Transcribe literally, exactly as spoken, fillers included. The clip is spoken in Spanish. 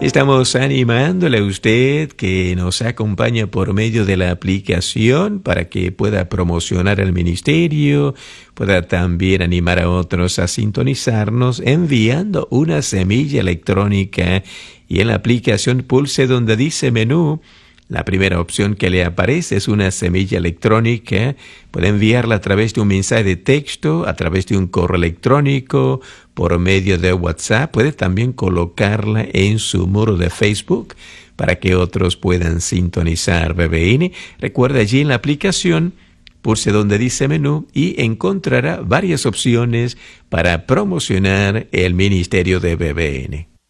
Estamos animándole a usted que nos acompañe por medio de la aplicación para que pueda promocionar el ministerio, pueda también animar a otros a sintonizarnos enviando una semilla electrónica y en la aplicación pulse donde dice menú. La primera opción que le aparece es una semilla electrónica. Puede enviarla a través de un mensaje de texto, a través de un correo electrónico, por medio de WhatsApp. Puede también colocarla en su muro de Facebook para que otros puedan sintonizar B B N. Recuerda, allí en la aplicación, pulse donde dice menú y encontrará varias opciones para promocionar el ministerio de B B N.